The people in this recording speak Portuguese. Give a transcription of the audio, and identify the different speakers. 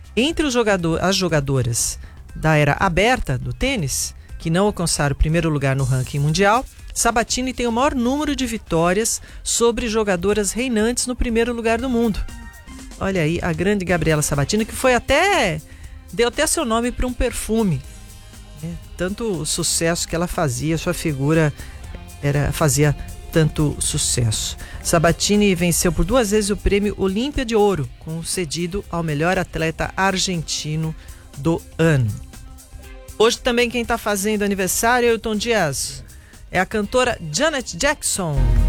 Speaker 1: Entre as jogadoras da era aberta do tênis, que não alcançaram o primeiro lugar no ranking mundial, Sabatini tem o maior número de vitórias sobre jogadoras reinantes no primeiro lugar do mundo. Olha aí, a grande Gabriela Sabatini, que deu até seu nome para um perfume. Tanto sucesso que ela fazia, sua figura fazia tanto sucesso. Sabatini venceu por 2 vezes o prêmio Olímpia de Ouro, concedido ao melhor atleta argentino do ano. Hoje também quem está fazendo aniversário é o Tom Diaz. É a cantora Janet Jackson.